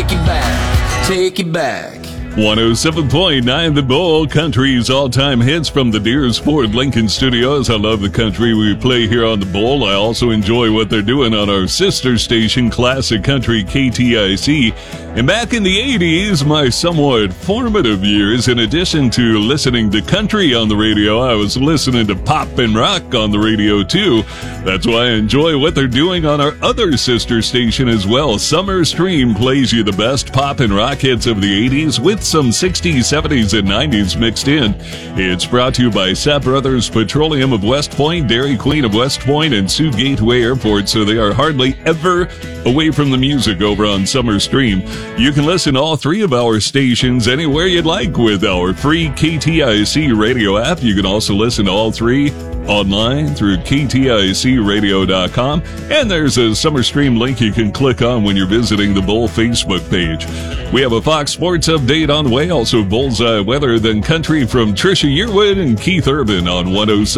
take it back, take it back. 107.9 The Bull, country's all-time hits from the Deers Ford Lincoln Studios. I love the country we play here on The Bull. I also enjoy what they're doing on our sister station, Classic Country KTIC. And back in the 80s, my somewhat formative years, in addition to listening to country on the radio, I was listening to pop and rock on the radio too. That's why I enjoy what they're doing on our other sister station as well. Summer Stream plays you the best pop and rock hits of the 80s with some 60s, 70s, and 90s mixed in. It's brought to you by Sapp Brothers Petroleum of West Point, Dairy Queen of West Point, and Sioux Gateway Airport, so they are hardly ever away from the music over on Summer Stream. You can listen to all three of our stations anywhere you'd like with our free KTIC radio app. You can also listen to all three online through KTICradio.com, and there's a Summer Stream link you can click on when you're visiting the Bull Facebook page. We have a Fox Sports update on the way, also Bullseye weather, then country from Trisha Yearwood and Keith Urban on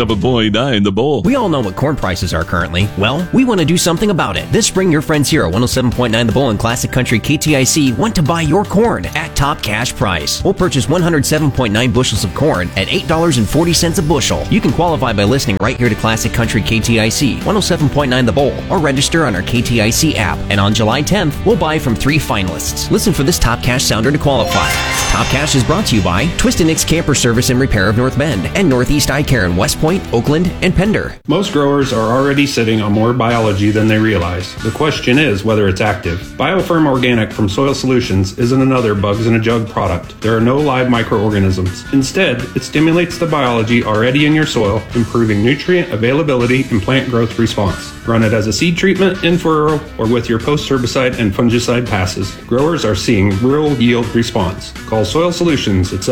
107.9 The Bull. We all know what corn prices are currently. Well, we want to do something about it. This spring, your friends here at 107.9 The Bull and Classic Country KTIC want to buy your corn at top cash price. We'll purchase 107.9 bushels of corn at $8.40 a bushel. You can qualify by listening right here to Classic Country KTIC 107.9 The Bull, or register on our KTIC app. And on July 10th, we'll buy from 3 finalists. Listen for this Top Cash sounder to qualify. Top Cash is brought to you by Twist & Nick's Camper Service and Repair of North Bend and Northeast Eye Care in West Point, Oakland, and Pender. Most growers are already sitting on more biology than they realize. The question is whether it's active. BioFirm Organic from Soil Solutions isn't another bugs in a jug product. There are no live microorganisms. Instead, it stimulates the biology already in your soil, improving nutrient availability and plant growth response. Run it as a seed treatment, in furrow, or with your post-herbicide and fungicide passes. Growers are seeing real yield response. Call Soil Solutions at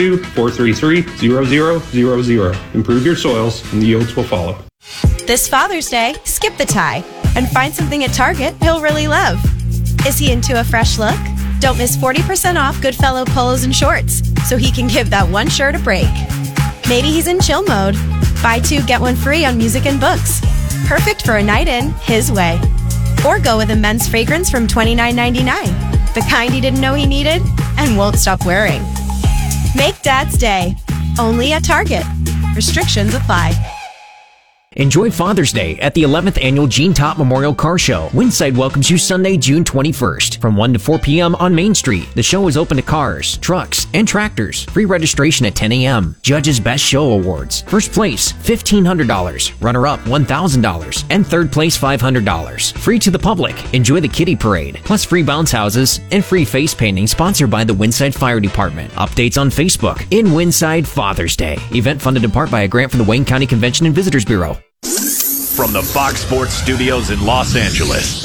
712-433-0000. Improve your soils and the yields will follow. This Father's Day, skip the tie and find something at Target he'll really love. Is he into a fresh look? Don't miss 40% off Goodfellow polos and shorts so he can give that one shirt a break. Maybe he's in chill mode. Buy 2, get 1 free on music and books. Perfect for a night in, his way. Or go with a men's fragrance from $29.99. The kind he didn't know he needed and won't stop wearing. Make Dad's Day. Only at Target. Restrictions apply. Enjoy Father's Day at the 11th Annual Gene Top Memorial Car Show. Windside welcomes you Sunday, June 21st from 1 to 4 p.m. on Main Street. The show is open to cars, trucks, and tractors. Free registration at 10 a.m. Judges Best Show Awards. First place, $1,500. Runner-up, $1,000. And third place, $500. Free to the public. Enjoy the kiddie parade. Plus free bounce houses and free face painting sponsored by the Windside Fire Department. Updates on Facebook. In Windside Father's Day. Event funded in part by a grant from the Wayne County Convention and Visitors Bureau. From the Fox Sports Studios in Los Angeles,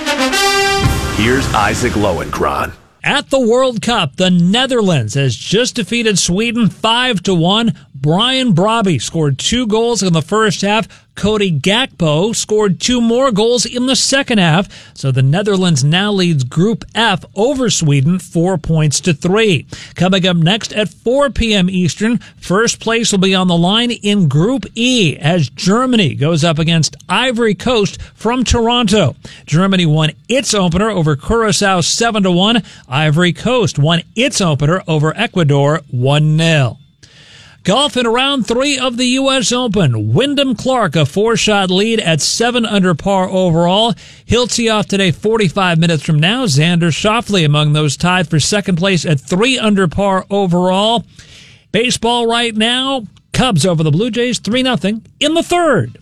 here's Isaac Lowenkron. At the World Cup, the Netherlands has just defeated Sweden 5-1. Brian Brobby scored 2 goals in the first half. Cody Gakpo scored 2 more goals in the second half. So the Netherlands now leads Group F over Sweden 4-3. Coming up next at 4 p.m. Eastern, first place will be on the line in Group E as Germany goes up against Ivory Coast from Toronto. Germany won its opener over Curacao 7-1. Ivory Coast won its opener over Ecuador 1-0. Golf in round 3 of the U.S. Open. Wyndham Clark, a 4-shot lead at 7 under par overall. He'll tee off today 45 minutes from now. Xander Schauffele among those tied for second place at 3 under par overall. Baseball right now. Cubs over the Blue Jays 3-0 in the third.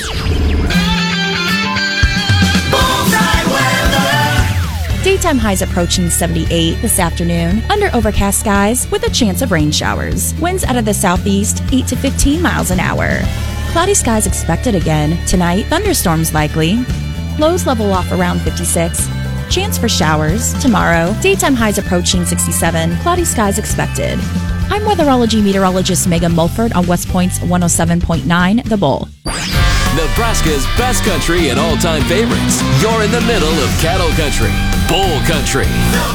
Daytime highs approaching 78 this afternoon, under overcast skies with a chance of rain showers. Winds out of the southeast, 8 to 15 miles an hour. Cloudy skies expected again. Tonight, thunderstorms likely. Lows level off around 56. Chance for showers. Tomorrow, daytime highs approaching 67. Cloudy skies expected. I'm weatherology meteorologist Megan Mulford on West Point's 107.9 The Bull. Nebraska's best country and all-time favorites. You're in the middle of cattle country, bull country.